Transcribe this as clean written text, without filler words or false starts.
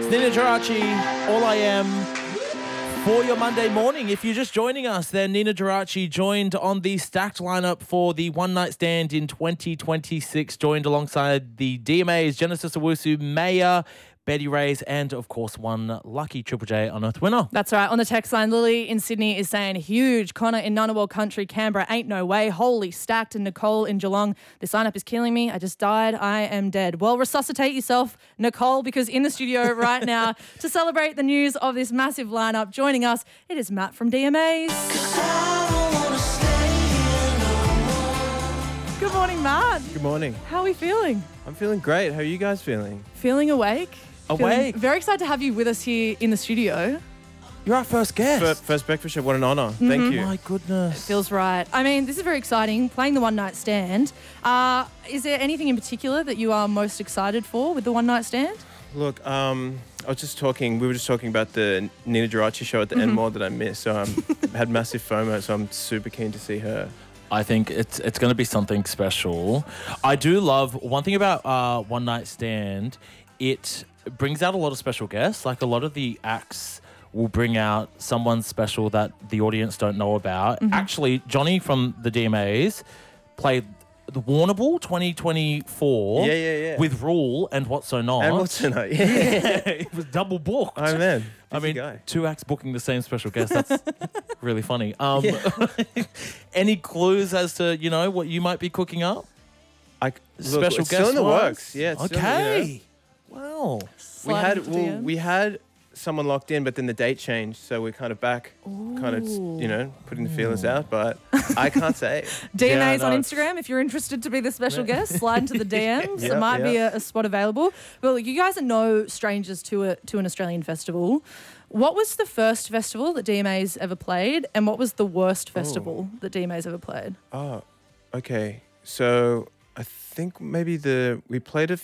Nina Geraci, All I Am, for your Monday morning. If you're just joining us, then Nina Geraci joined on the stacked lineup for the One Night Stand in 2026, joined alongside the DMAs, Genesis Owusu, Maya, Betty Reyes, and of course one lucky Triple J Unearthed winner. That's right. On the text line, Lily in Sydney is saying, huge. Connor in Ngunnawal Country, Canberra, ain't no way. Holy stacked. And Nicole in Geelong, this lineup is killing me. I just died. I am dead. Well, resuscitate yourself, Nicole, because in the studio right now to celebrate the news of this massive lineup, joining us, it is Matt from DMAs. Good morning, Matt. Good morning. How are we feeling? I'm feeling great. How are you guys feeling? Feeling awake. Awake. Very excited to have you with us here in the studio. You're our first guest. First breakfast show. What an honour. Thank you. My goodness. Feels right. I mean, this is very exciting, playing the One Night Stand. Is there anything in particular that you are most excited for with the One Night Stand? Look, we were just talking about the Nina Geraci show at the Enmore that I missed. So I had massive FOMO, so I'm super keen to see her. I think it's going to be something special. I do love one thing about One Night Stand. It brings out a lot of special guests. Like a lot of the acts will bring out someone special that the audience don't know about. Actually, Johnny from the DMAs played the Warrnambool 2024 with Rule and What's So Not. And What's So Not, Yeah, it was double booked. Oh, man. I mean, guy. two acts booking the same special guest. That's really funny. Any clues as to, what you might be cooking up? Special it's guest still in the wise? works. Yeah. It's Okay. Wow. We had someone locked in, but then the date changed, so we're kind of back, putting the feelers out, but I can't say. DMAs on Instagram, if you're interested to be the special guest, slide into the DMs. There might be a spot available. But look, you guys are no strangers to an Australian festival. What was the first festival that DMAs ever played, and what was the worst festival that DMAs ever played? Oh, okay. So I think maybe we played a